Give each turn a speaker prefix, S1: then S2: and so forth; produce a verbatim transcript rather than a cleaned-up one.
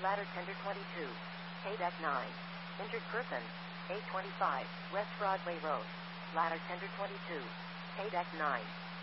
S1: Ladder tender twenty-two. K-Deck nine. Injured person. eight twenty-five, West Broadway Road. Ladder tender twenty-two. K-Deck nine.